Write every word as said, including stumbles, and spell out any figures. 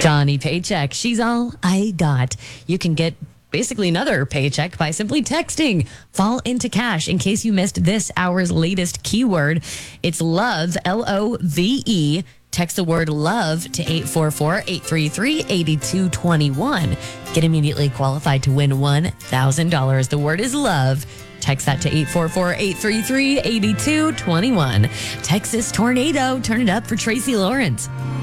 Johnny Paycheck. She's all I got. You can get basically another paycheck by simply texting Fall into Cash. In case you missed this hour's latest keyword, it's love, L O V E. Text the word love to eight four four, eight three three, eight two two one. Get immediately qualified to win one thousand dollars. The word is love. Text that to eight four four, eight three three, eight two two one. Texas Tornado. Turn it up for Tracy Lawrence.